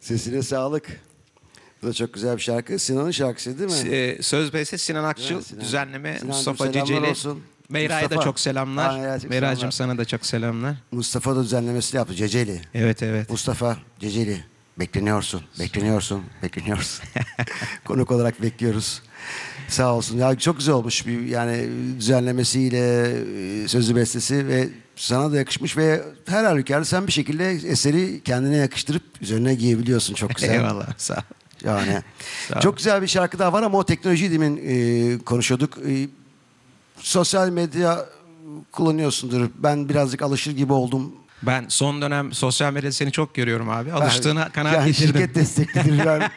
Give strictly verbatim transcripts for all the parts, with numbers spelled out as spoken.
Sesine sağlık. Bu da çok güzel bir şarkı. Sinan'ın şarkısı değil mi? E, söz beste Sinan Akçıl, Sinan. düzenleme Sinancığım, Mustafa selamlar Ceceli. olsun. Meyra'ya da Mustafa. çok selamlar. Aa, Meyra'ya çok Meyra'cığım selamlar. sana da çok selamlar. Mustafa da düzenlemesini yaptı. Ceceli. Evet evet. Mustafa Ceceli. Bekleniyorsun, bekleniyorsun, bekleniyorsun. Konuk olarak bekliyoruz. Sağ olsun. Ya çok güzel olmuş bir yani düzenlemesiyle e, sözü bestesi ve sana da yakışmış ve her halükarda sen bir şekilde eseri kendine yakıştırıp üzerine giyebiliyorsun. Çok güzel. Eyvallah sağ ol. Yani Sağ ol. çok güzel bir şarkı daha var ama o teknolojiyi demin e, konuşuyorduk. E, sosyal medya kullanıyorsundur. Ben birazcık alışır gibi oldum. Ben son dönem sosyal medyada seni çok görüyorum abi. Alıştığına kanaat yani getirdim. şirket desteklidir ben.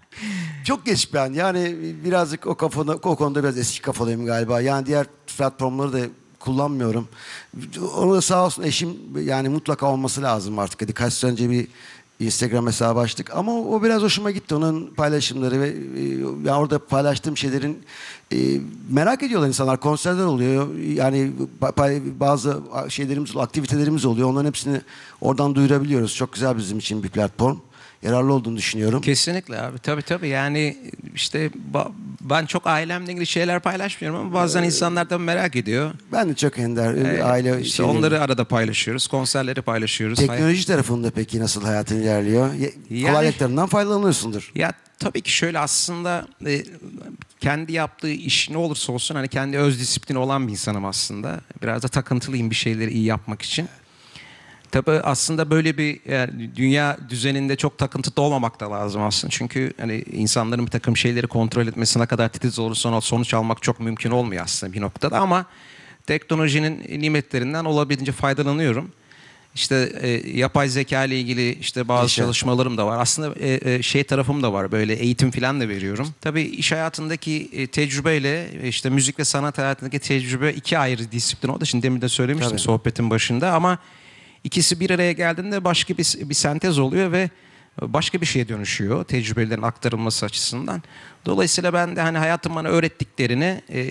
Çok geç ben. Yani birazcık o kafada, o konuda biraz eski kafadayım galiba. Yani diğer platformları da kullanmıyorum. Onu da sağ olsun eşim yani mutlaka olması lazım artık. Hadi kaç sene önce bir Instagram hesabı açtık ama o biraz hoşuma gitti. Onun paylaşımları ve e, yani orada paylaştığım şeylerin e, merak ediyorlar insanlar. Konserler oluyor. Yani bazı şeylerimiz, aktivitelerimiz oluyor. Onların hepsini oradan duyurabiliyoruz. Çok güzel bizim için bir platform. Yararlı olduğunu düşünüyorum. Kesinlikle abi. Tabii tabii. Yani işte ben çok ailemle ilgili şeyler paylaşmıyorum ama bazen insanlar da merak ediyor. Ben de çok ender. Ee, aile işte şeyleri. onları arada paylaşıyoruz. Konserleri paylaşıyoruz. Teknoloji tarafında peki nasıl hayatın ilerliyor? Yani- Kolaylıklarından faydalanıyorsundur. Ya tabii ki şöyle aslında e, kendi yaptığı iş ne olursa olsun hani kendi öz disiplini olan bir insanım aslında. Biraz da takıntılıyım bir şeyleri iyi yapmak için. Tabii aslında böyle bir yani dünya düzeninde çok takıntılı olmamak da lazım aslında. Çünkü hani insanların bir takım şeyleri kontrol etmesine kadar titiz olursa sonuç almak çok mümkün olmuyor aslında bir noktada ama teknolojinin nimetlerinden olabildiğince faydalanıyorum. İşte e, yapay zeka ile ilgili işte bazı Yaşa. çalışmalarım da var. Aslında e, e, şey tarafım da var. Böyle eğitim falan da veriyorum. Tabii iş hayatındaki e, tecrübeyle e, işte müzik ve sanat hayatındaki tecrübe iki ayrı disiplin oldu. Şimdi demin de söylemiştim Tabii. sohbetin başında ama İkisi bir araya geldiğinde başka bir, bir sentez oluyor ve başka bir şeye dönüşüyor tecrübelerin aktarılması açısından. Dolayısıyla ben de hani hayatım bana öğrettiklerini e,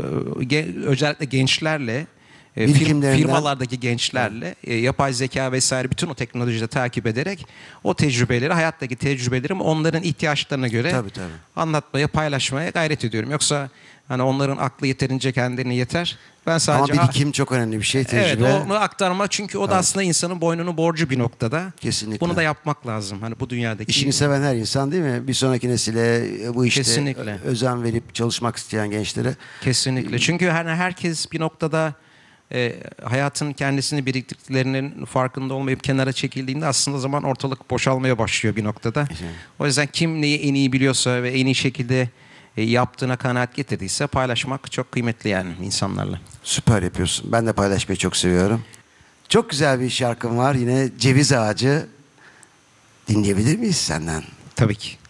e, özellikle gençlerle, e, fir, Birikimlerinden. firmalardaki gençlerle e, yapay zeka vesaire bütün o teknolojiyi takip ederek o tecrübeleri, hayattaki tecrübelerimi onların ihtiyaçlarına göre Tabii, tabii. anlatmaya, paylaşmaya gayret ediyorum. Yoksa hani onların aklı yeterince kendine yeter. Ben sadece Ama birikim çok önemli bir şey, tecrübe. Evet, onu aktarma çünkü o da Evet. aslında insanın boynunun borcu bir noktada. Kesinlikle. Bunu da yapmak lazım. Hani bu dünyadaki İşini seven her insan değil mi? Bir sonraki nesile bu işte Kesinlikle. özen verip çalışmak isteyen gençlere. kesinlikle. Çünkü hani herkes bir noktada e, hayatın kendisini biriktirdiklerinin farkında olmayıp kenara çekildiğinde aslında o zaman ortalık boşalmaya başlıyor bir noktada. O yüzden kim neyi en iyi biliyorsa ve en iyi şekilde e, yaptığına kanaat getirdiyse paylaşmak çok kıymetli yani insanlarla. Süper yapıyorsun. Ben de paylaşmayı çok seviyorum. Çok güzel bir şarkım var. Yine Ceviz Ağacı. Dinleyebilir miyiz senden? Tabii ki.